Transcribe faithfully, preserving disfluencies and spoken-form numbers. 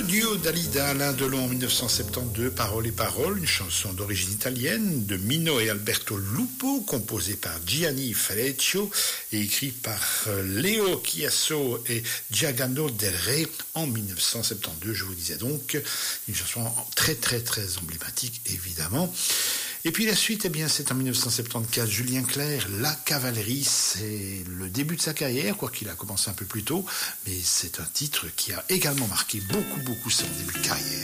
duo Dalida, Alain Delon en dix-neuf cent soixante-douze, Paroles et paroles, une chanson d'origine italienne de Mino et Alberto Lupo, composée par Gianni Ferreccio et écrite par Leo Chiasso et Giacomo Del Re en dix-neuf cent soixante-douze. Je vous disais donc, une chanson très très très emblématique évidemment. Et puis la suite, eh bien, c'est en dix-neuf cent soixante-quatorze, Julien Clerc, La Cavalerie, c'est le début de sa carrière, quoi qu'il a commencé un peu plus tôt, mais c'est un titre qui a également marqué beaucoup, beaucoup son début de carrière.